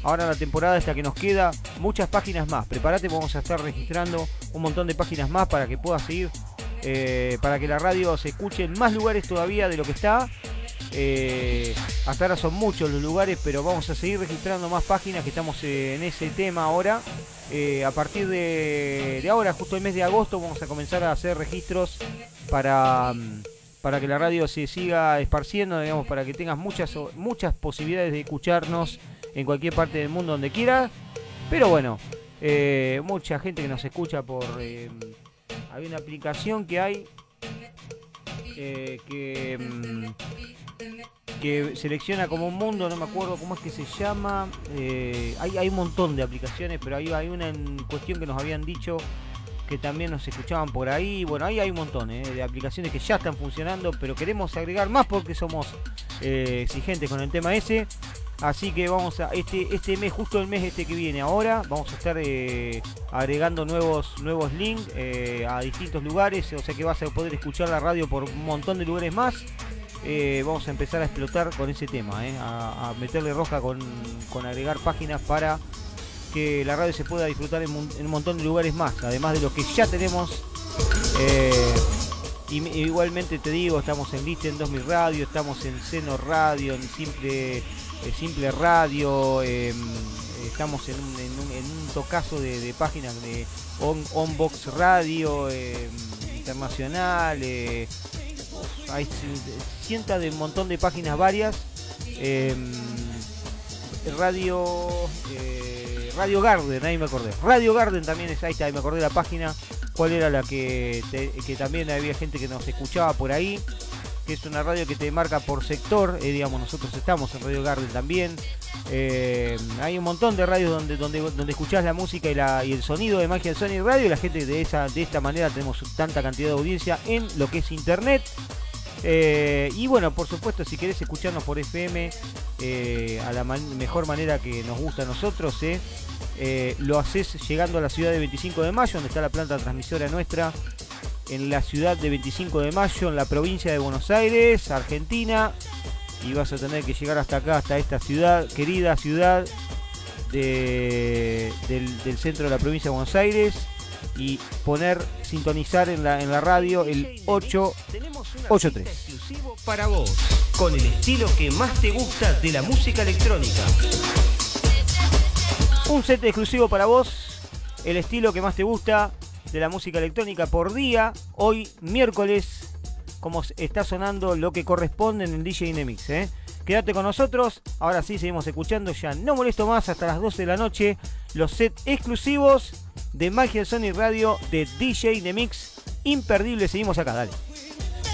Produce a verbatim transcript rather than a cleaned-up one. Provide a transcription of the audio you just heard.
ahora la temporada esta que nos queda, muchas páginas más. Prepárate, vamos a estar registrando un montón de páginas más para que puedas seguir, eh, para que la radio se escuche en más lugares todavía de lo que está. Eh, hasta ahora son muchos los lugares, pero vamos a seguir registrando más páginas, que estamos eh, en ese tema ahora. Eh, a partir de, de ahora, justo el mes de agosto, vamos a comenzar a hacer registros para, para que la radio se siga esparciendo, digamos, para que tengas muchas, muchas posibilidades de escucharnos en cualquier parte del mundo donde quieras. Pero bueno, eh, mucha gente que nos escucha por... Eh, hay una aplicación que hay eh, que... que selecciona como un mundo, no me acuerdo cómo es que se llama. Eh, hay, hay un montón de aplicaciones, pero hay, hay una en cuestión que nos habían dicho que también nos escuchaban por ahí. Bueno, ahí hay un montón eh, de aplicaciones que ya están funcionando, pero queremos agregar más porque somos eh, exigentes con el tema ese. Así que vamos a, este, este mes, justo el mes este que viene ahora, vamos a estar eh, agregando nuevos, nuevos links eh, a distintos lugares, o sea que vas a poder escuchar la radio por un montón de lugares más. Eh, vamos a empezar a explotar con ese tema, eh, a, a meterle roja con, con agregar páginas para que la radio se pueda disfrutar en, en un montón de lugares más, además de lo que ya tenemos. Eh, y, igualmente te digo, estamos en Listen dos mil Radio, estamos en Seno Radio, en Simple, eh, Simple Radio, eh, estamos en un, en un, en un tocazo de, de páginas de on, Onbox Radio, eh, Internacional, eh, hay cientos de un montón de páginas varias. eh, Radio eh, Radio Garden, ahí me acordé. Radio Garden también es, ahí está, ahí me acordé la página. ¿Cuál era la que, te, que también había gente que nos escuchaba por ahí? Que es una radio que te marca por sector, eh, digamos, nosotros estamos en Radio Garden también. Eh, hay un montón de radios donde donde, donde escuchás la música y, la, y el sonido de Magia Sonic Radio, y la gente de esa de esta manera tenemos tanta cantidad de audiencia en lo que es internet. Eh, y bueno, por supuesto, si querés escucharnos por F M eh, a la man- mejor manera que nos gusta a nosotros, eh, eh, lo haces llegando a la ciudad de veinticinco de mayo, donde está la planta transmisora nuestra, en la ciudad de veinticinco de mayo, en la provincia de Buenos Aires, Argentina. Y vas a tener que llegar hasta acá, hasta esta ciudad, querida ciudad de, del, del centro de la provincia de Buenos Aires, y poner, sintonizar en la, en la radio el ocho ocho tres. Exclusivo para vos, con el estilo que más te gusta de la música electrónica. Un set exclusivo para vos, el estilo que más te gusta de la música electrónica por día. Hoy, miércoles, como está sonando lo que corresponde en el D J in the Mix, ¿eh? Quédate con nosotros, ahora sí seguimos escuchando, ya no molesto más, hasta las doce de la noche, los sets exclusivos de Magia Sonic Radio de D J in the Mix, imperdible, seguimos acá, dale.